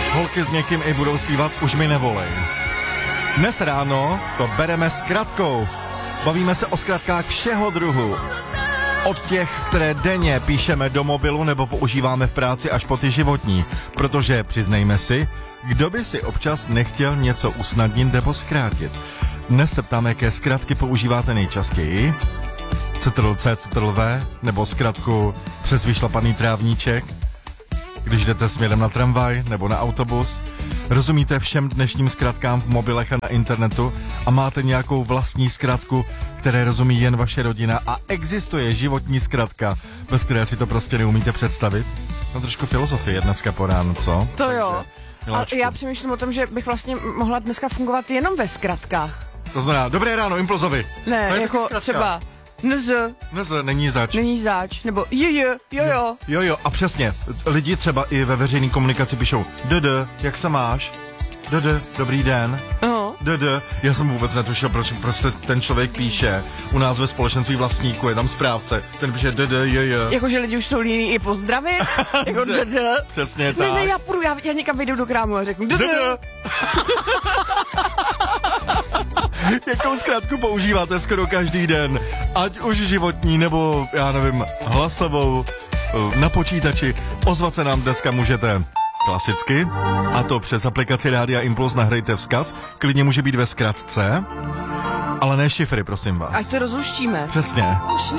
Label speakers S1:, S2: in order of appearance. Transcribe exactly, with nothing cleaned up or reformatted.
S1: Holky s někým i budou zpívat Už mi nevolej. Dnes ráno to bereme zkratkou. Bavíme se o zkratkách všeho druhu. Od těch, které denně píšeme do mobilu nebo používáme v práci, až po ty životní. Protože, přiznejme si, kdo by si občas nechtěl něco usnadnit nebo zkrátit. Dnes se ptáme, jaké zkratky používáte nejčastěji. C T R L C, C T R L V, nebo zkratku přes vyšlapaný trávníček, když jdete směrem na tramvaj nebo na autobus. Rozumíte všem dnešním zkratkám v mobilech a na internetu a máte nějakou vlastní zkratku, které rozumí jen vaše rodina a existuje životní zkratka, bez které si to prostě neumíte představit? No trošku filozofie dneska po ránu, co?
S2: To jo.
S1: Miláčku.
S2: A já přemýšlím o tom, že bych vlastně mohla dneska fungovat jenom ve zkratkách.
S1: To znamená, dobré ráno, Implozovi.
S2: Ne,
S1: to je
S2: jako třeba nz,
S1: Nz, není zač.
S2: není záč, nebo jj, jo jo.
S1: Jo, jo, a přesně, lidi třeba i ve veřejné komunikaci píšou dd, jak se máš? Dd, dobrý den.
S2: No.
S1: Dd, já jsem vůbec netušil, proč, proč ten člověk píše. U nás ve společenství vlastníků je tam správce, ten píše dd, je, je.
S2: Jakože lidi už jsou líní i pozdravit, jako dd.
S1: Přesně tak.
S2: Ne, ne, já půjdu, já, já někam vyjdu do krámu a řeknu dd.
S1: Jakou zkrátku používáte skoro každý den? Ať už životní, nebo já nevím, hlasovou, na počítači. Ozvat se nám dneska můžete klasicky, a to přes aplikaci Rádia Impuls. Nahrajte vzkaz, klidně může být ve zkratce, ale ne šifry, prosím vás.
S2: Ať to rozluštíme.
S1: Přesně.